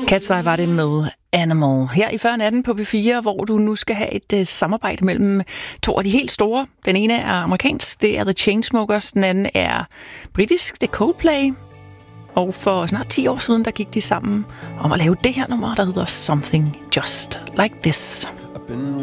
Cat's Eye var det med Animal. Her i Før Natten på P4, hvor du nu skal have et samarbejde mellem to af de helt store. Den ene er amerikansk, det er The Chainsmokers. Den anden er britisk, det er Coldplay. Og for snart 10 år siden, der gik de sammen om at lave det her nummer, der hedder Something Just Like This.